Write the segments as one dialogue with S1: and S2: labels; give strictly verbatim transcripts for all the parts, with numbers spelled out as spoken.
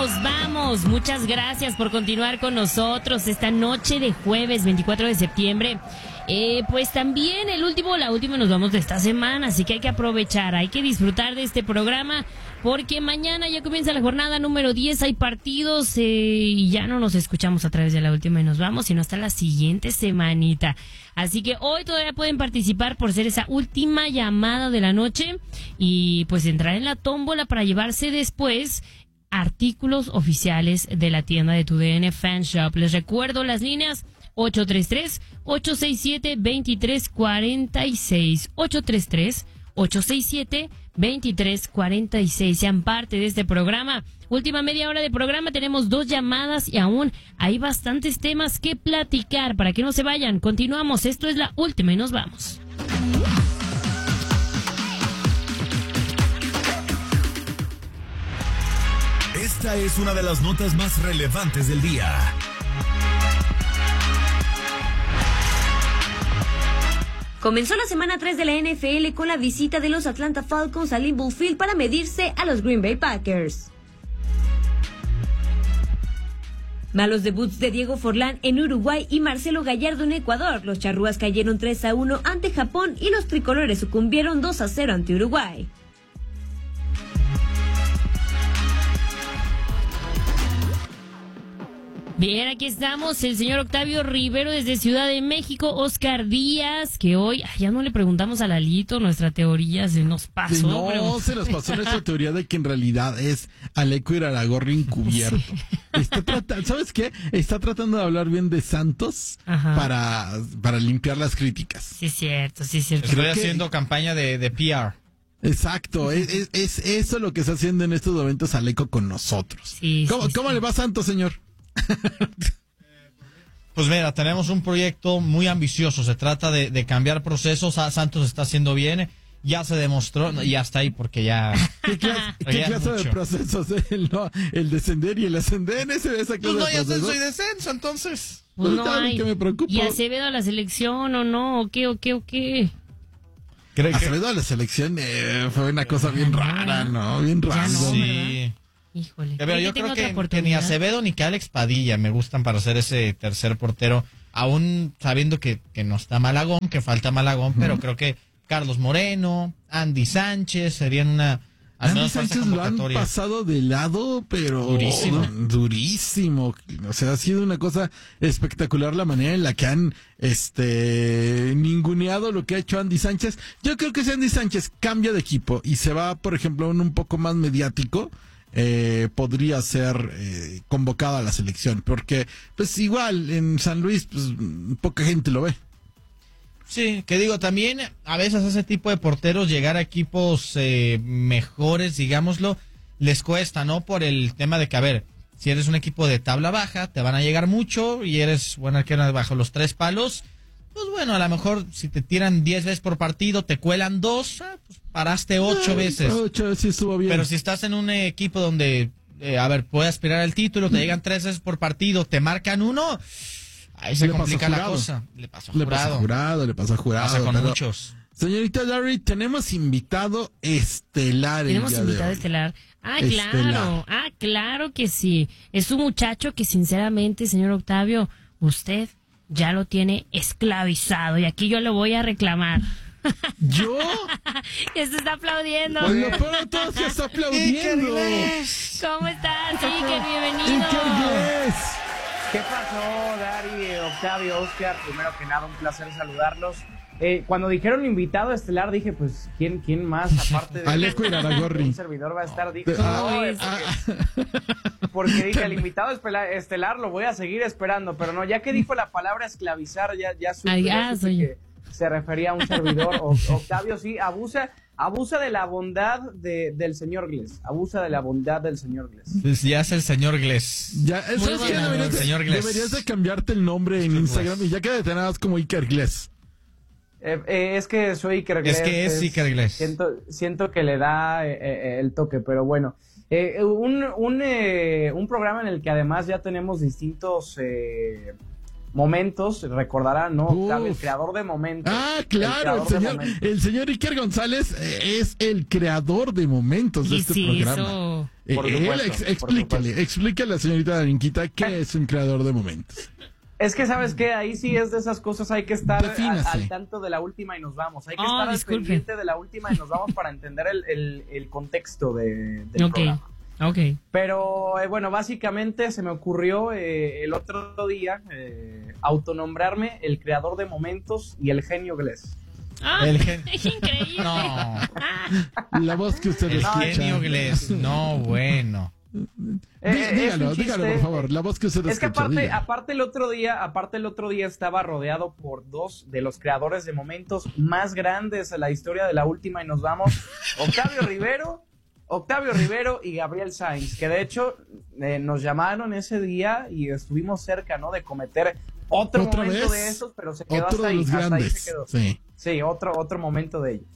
S1: nos vamos. Muchas gracias por continuar con nosotros esta noche de jueves veinticuatro de septiembre. Eh, pues también el último, la última nos vamos de esta semana, así que hay que aprovechar, hay que disfrutar de este programa, porque mañana ya comienza la jornada número diez, hay partidos eh, y ya no nos escuchamos a través de la última y nos vamos, sino hasta la siguiente semanita. Así que hoy todavía pueden participar por ser esa última llamada de la noche y pues entrar en la tómbola para llevarse después artículos oficiales de la tienda de Tu D N Fan Shop. Les recuerdo las líneas ocho tres tres, ocho seis siete, dos tres cuatro seis, ocho tres tres, ocho seis siete, dos tres cuatro seis. Sean parte de este programa. Última media hora de programa, tenemos dos llamadas y aún hay bastantes temas que platicar. Para que no se vayan, continuamos. Esto es la última y nos vamos.
S2: Esta es una de las notas más relevantes del día.
S3: Comenzó la semana tres de la N F L con la visita de los Atlanta Falcons al Lambeau Field para medirse a los Green Bay Packers. Malos debuts de Diego Forlán en Uruguay y Marcelo Gallardo en Ecuador. Los charrúas cayeron tres a uno ante Japón y los tricolores sucumbieron dos a cero ante Uruguay.
S1: Bien, aquí estamos, el señor Octavio Rivero desde Ciudad de México, Oscar Díaz, que hoy ay, ya no le preguntamos a Lalito, nuestra teoría se nos pasó.
S4: Sí, no,
S1: pero...
S4: se nos pasó nuestra teoría de que en realidad es Aleco Iraragorri encubierto. Sí. Está tratando, ¿sabes qué? Está tratando de hablar bien de Santos para, para limpiar las críticas.
S1: Sí, es cierto, sí, es cierto.
S5: Estoy haciendo que... campaña de, de P R.
S4: Exacto, es, es, es eso lo que está haciendo en estos momentos Aleco con nosotros.
S1: Sí,
S4: ¿Cómo,
S1: sí,
S4: ¿cómo
S1: sí.
S4: le va a Santos, señor?
S5: Pues mira, tenemos un proyecto muy ambicioso. Se trata de, de cambiar procesos. Santos está haciendo bien. Ya se demostró, y hasta ahí porque ya...
S4: ¿Qué clase, ¿qué clase de procesos? El, no, el descender y el ascender, ese, esa clase
S5: pues no hay
S4: de
S5: ascenso y descenso, entonces...
S1: Pues no hay.
S4: Que me preocupa.
S1: ¿Y Acevedo a la selección o no? ¿O qué, o qué, o qué?
S4: Acevedo a la selección eh, fue una cosa bien rara, ¿no? Bien rara.
S1: No,
S5: sí.
S1: Híjole.
S5: Pero yo creo que, que ni Acevedo ni que Alex Padilla me gustan para ser ese tercer portero, aún sabiendo que, que no está Malagón, que falta Malagón, uh-huh. Pero creo que Carlos Moreno, Andy Sánchez serían una...
S4: Andy Sánchez lo han pasado de lado, pero
S5: durísimo.
S4: Oh, durísimo. O sea, ha sido una cosa espectacular la manera en la que han este ninguneado lo que ha hecho Andy Sánchez. Yo creo que si Andy Sánchez cambia de equipo y se va, por ejemplo, a un, un poco más mediático, Eh, podría ser eh, convocado a la selección, porque pues igual en San Luis pues poca gente lo ve.
S5: Sí, que digo, también a veces ese tipo de porteros llegar a equipos eh, mejores, digámoslo, les cuesta, ¿no? Por el tema de que, a ver, si eres un equipo de tabla baja, te van a llegar mucho y eres buen arquero bajo los tres palos, pues bueno, a lo mejor si te tiran diez veces por partido, te cuelan dos, ah, pues paraste ocho
S4: Ay,
S5: veces.
S4: Ocho, sí estuvo bien.
S5: Pero si estás en un equipo donde, eh, a ver, puede aspirar al título, te llegan tres veces por partido, te marcan uno, ahí se
S4: le
S5: complica la cosa. Le pasó a
S4: Le
S5: Jurado.
S4: pasa a Jurado, le pasa a Jurado.
S5: Pasa con
S4: pero,
S5: muchos.
S4: Señorita Larry, tenemos invitado estelar.
S1: Tenemos invitado estelar. Ah, estelar. claro. Ah, claro que sí. Es un muchacho que sinceramente, señor Octavio, usted ya lo tiene esclavizado y aquí yo lo voy a reclamar.
S4: ¿Yo?
S1: Ya se está aplaudiendo.
S4: Pues lo peor de todo es que está aplaudiendo.
S1: ¿Cómo estás, Iker? Bienvenido.
S4: Iker,
S6: ¿Qué pasó, Dari, Octavio, Oscar? Primero que nada, un placer saludarlos. Eh, cuando dijeron invitado estelar, dije, pues, ¿quién, quién más aparte de...
S4: Aleco Iraragorri.
S6: Un servidor va a estar, dije,
S4: ah,
S6: no,
S4: eh,
S6: porque, porque dije, el invitado estelar lo voy a seguir esperando, pero no, ya que dijo la palabra esclavizar, ya, ya supe,
S1: Ay,
S6: ya
S1: ah,
S6: supe
S1: soy
S6: que se refería a un servidor. O, Octavio, sí, abusa, abusa de la bondad de, del señor Glés, abusa de la bondad del señor Glés.
S5: Pues ya es el señor Glés.
S4: Ya, ¿sabes qué? Deberías, de,
S5: señor Glés.
S4: deberías de cambiarte el nombre en Instagram y ya que te tengas como Iker Glés.
S6: Eh, eh, es que soy Iker Glés.
S5: Es que es, es Iker Glés.
S6: Siento, siento que le da eh, eh, el toque, pero bueno. Eh, un, un, eh, un programa en el que además ya tenemos distintos eh, momentos, recordarán, ¿no? Octavio, el creador de momentos.
S4: Ah, claro, el, el señor, el señor Iker González eh, es el creador de momentos de este
S1: sí,
S4: programa.
S1: Eso?
S4: Eh,
S6: Por
S4: él,
S6: supuesto,
S4: ex,
S6: por
S4: explícale,
S6: supuesto.
S4: explícale a la señorita Darinquita qué es un creador de momentos.
S6: Es que, ¿sabes qué? Ahí sí es de esas cosas, hay que estar al,
S4: Defínase.
S6: al tanto de la última y nos vamos. Hay que
S1: Oh,
S6: estar al
S1: disculpe.
S6: pendiente de la última y nos vamos para entender el, el, el contexto de, del
S1: Ok,
S6: programa.
S1: ok.
S6: Pero eh, bueno, básicamente se me ocurrió eh, el otro día eh, autonombrarme el creador de momentos y el genio Glés.
S1: Ah,
S5: El gen-
S1: increíble.
S5: No,
S4: La voz que usted
S5: el
S4: escucha.
S5: genio Glés. No, bueno.
S4: Dí-
S6: Eh, es
S4: dígalo,
S6: un chiste.
S4: dígalo, por favor. La voz que usted
S6: Es que
S4: escucha.
S6: aparte,
S4: dígalo.
S6: aparte el otro día, aparte el otro día estaba rodeado por dos de los creadores de momentos más grandes de la historia de la última y nos vamos. Octavio Rivero, Octavio Rivero y Gabriel Sainz, que de hecho eh, nos llamaron ese día y estuvimos cerca, ¿no? De cometer otro
S4: ¿Otra
S6: momento
S4: vez?
S6: de esos, pero se quedó
S4: Otro
S6: hasta
S4: de
S6: ahí,
S4: los
S6: hasta ahí
S4: grandes.
S6: se quedó.
S4: Sí.
S6: Sí, otro, otro momento de ellos.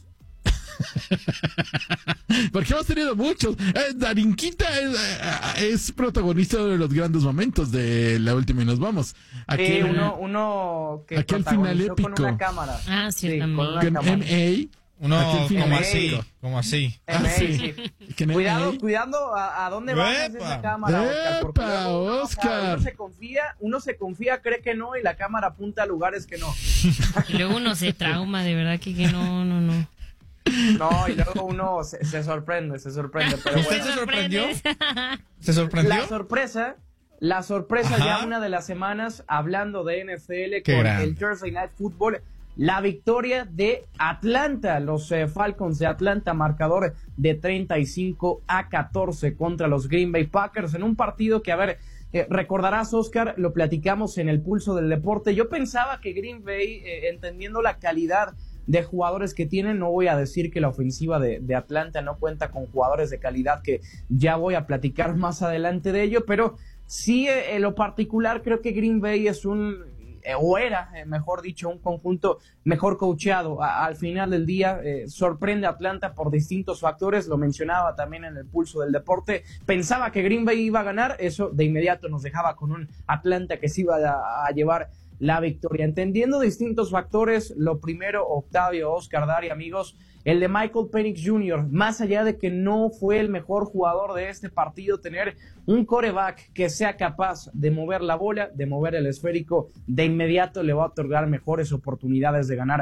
S4: Porque hemos tenido muchos. Eh, Darinquita es, eh, es protagonista de los grandes momentos de la última y nos vamos.
S6: Sí,
S4: Aquel,
S6: uno, uno que
S4: aquel final
S6: protagonizó con
S4: épico.
S6: una cámara.
S1: Ah,
S6: Sí, con
S1: ciertamente.
S6: una
S4: con
S6: cámara.
S4: M A.
S5: Uno
S4: Aquel final
S5: como
S6: M A.
S5: así, como así.
S4: Ah,
S6: M A,
S4: sí.
S6: sí.
S4: Que en
S6: Cuidado,
S4: M A.
S6: cuidado a, a dónde bajas
S5: ¡Epa!
S6: esa cámara, Oscar, porque
S4: ¡Epa,
S6: luego uno,
S4: Oscar!
S6: uno se confía, uno se confía, cree que no y la cámara apunta a lugares que no.
S1: Y luego uno se trauma, de verdad que, que no, no, no.
S6: No, y luego uno se, se sorprende, se sorprende, pero
S5: ¿Usted
S6: bueno.
S5: se sorprendió?
S1: sorprendes.
S5: ¿Se sorprendió?
S6: La sorpresa, la sorpresa
S5: Ajá.
S6: ya una de las semanas hablando de N F L
S5: Qué
S6: con
S5: grande.
S6: el Thursday Night Football, la victoria de Atlanta, los eh, Falcons de Atlanta, marcador de treinta y cinco a catorce contra los Green Bay Packers en un partido que, a ver, eh, recordarás, Oscar, lo platicamos en el Pulso del Deporte. Yo pensaba que Green Bay, eh, entendiendo la calidad de jugadores que tienen, no voy a decir que la ofensiva de, de Atlanta no cuenta con jugadores de calidad, que ya voy a platicar más adelante de ello, pero sí, eh, en lo particular creo que Green Bay es un, eh, o era, eh, mejor dicho, un conjunto mejor coacheado. A, al final del día eh, sorprende a Atlanta por distintos factores, lo mencionaba también en el Pulso del Deporte. Pensaba que Green Bay iba a ganar, eso de inmediato nos dejaba con un Atlanta que se iba a, a llevar la victoria. Entendiendo distintos factores, lo primero, Octavio, Oscar, Dari, amigos, el de Michael Penix junior, más allá de que no fue el mejor jugador de este partido, tener un quarterback que sea capaz de mover la bola, de mover el esférico, de inmediato le va a otorgar mejores oportunidades de ganar